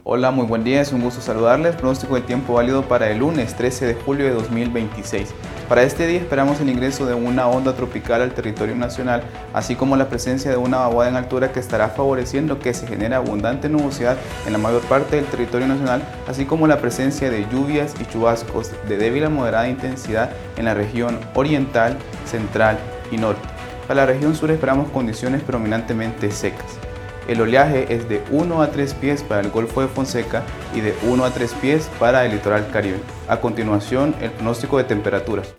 Hola, muy buen día, es un gusto saludarles. Pronóstico del tiempo válido para el lunes 13 de julio de 2026. Para este día esperamos el ingreso de una onda tropical al territorio nacional, así como la presencia de una vaguada en altura que estará favoreciendo que se genere abundante nubosidad en la mayor parte del territorio nacional, así como la presencia de lluvias y chubascos de débil a moderada intensidad en la región oriental, central y norte. Para la región sur esperamos condiciones predominantemente secas. El oleaje es de 1 a 3 pies para el Golfo de Fonseca y de 1 a 3 pies para el litoral Caribe. A continuación, el pronóstico de temperaturas.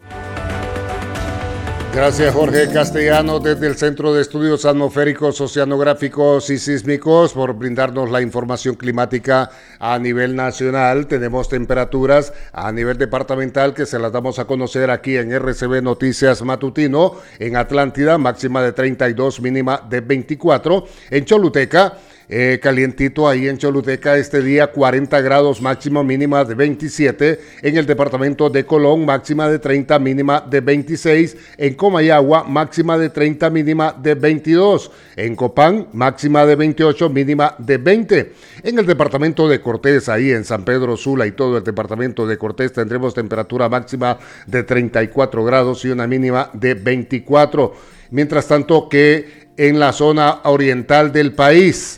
Gracias, Jorge Castellano, desde el Centro de Estudios Atmosféricos, Oceanográficos y Sísmicos, por brindarnos la información climática a nivel nacional. Tenemos temperaturas a nivel departamental que se las damos a conocer aquí en RCB Noticias Matutino. En Atlántida, máxima de 32, mínima de 24. En Choluteca, calientito ahí en Choluteca este día, 40 grados, máxima mínima de 27. En el departamento de Colón, máxima de 30, mínima de 26. En Comayagua, máxima de 30, mínima de 22. En Copán, máxima de 28, mínima de 20. En el departamento de Cortés, ahí en San Pedro Sula y todo el departamento de Cortés, tendremos temperatura máxima de 34 grados y una mínima de 24. Mientras tanto que en la zona oriental del país,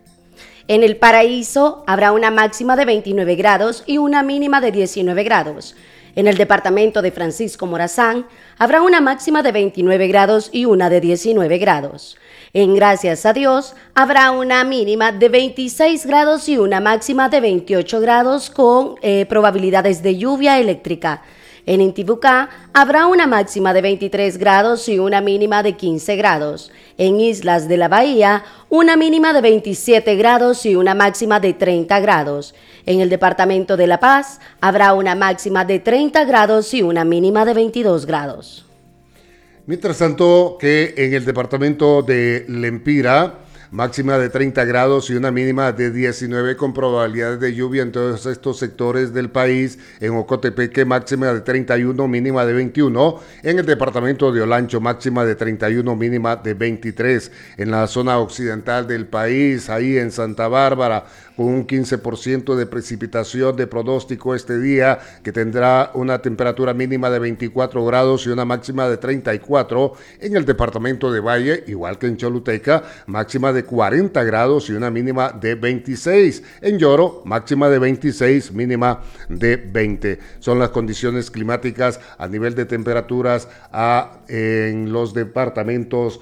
en El Paraíso habrá una máxima de 29 grados y una mínima de 19 grados. En el departamento de Francisco Morazán habrá una máxima de 29 grados y una de 19 grados. En Gracias a Dios habrá una mínima de 26 grados y una máxima de 28 grados con probabilidades de lluvia eléctrica. En Intibucá habrá una máxima de 23 grados y una mínima de 15 grados. En Islas de la Bahía, una mínima de 27 grados y una máxima de 30 grados. En el departamento de La Paz habrá una máxima de 30 grados y una mínima de 22 grados. Mientras tanto que en el departamento de Lempira, máxima de 30 grados y una mínima de 19 con probabilidades de lluvia en todos estos sectores del país. En Ocotepeque, máxima de 31, mínima de 21. En el departamento de Olancho, máxima de 31, mínima de 23. En la zona occidental del país, ahí en Santa Bárbara, con un 15% de precipitación de pronóstico este día, que tendrá una temperatura mínima de 24 grados y una máxima de 34. En el departamento de Valle, igual que en Choluteca, máxima de 40 grados y una mínima de 26. En Lloro, máxima de 26, mínima de 20. Son las condiciones climáticas a nivel de temperaturas en los departamentos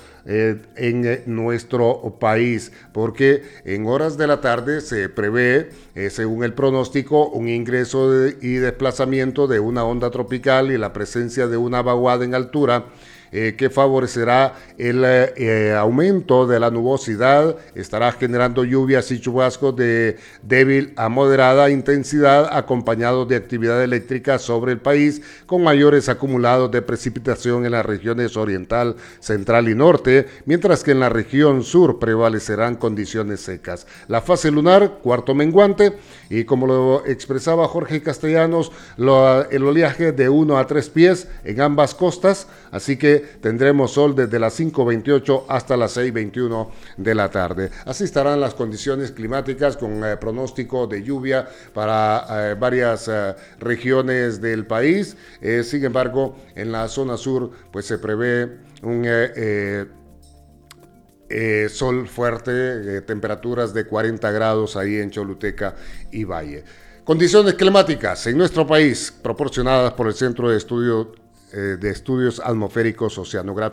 en nuestro país, porque en horas de la tarde se prevé, según el pronóstico, un ingreso y desplazamiento de una onda tropical y la presencia de una vaguada en altura que favorecerá el aumento de la nubosidad. Estará generando lluvias y chubascos de débil a moderada intensidad, acompañados de actividad eléctrica sobre el país, con mayores acumulados de precipitación en las regiones oriental, central y norte, mientras que en la región sur prevalecerán condiciones secas. La fase lunar, cuarto menguante, y como lo expresaba Jorge Castellanos, el oleaje de 1 a 3 pies en ambas costas, así que tendremos sol desde las 5:28 hasta las 6:21 de la tarde. Así estarán las condiciones climáticas con pronóstico de lluvia para varias regiones del país. Sin embargo, en la zona sur pues se prevé un sol fuerte, temperaturas de 40 grados ahí en Choluteca y Valle. Condiciones climáticas en nuestro país proporcionadas por el Centro de Estudios Atmosféricos Oceanográficos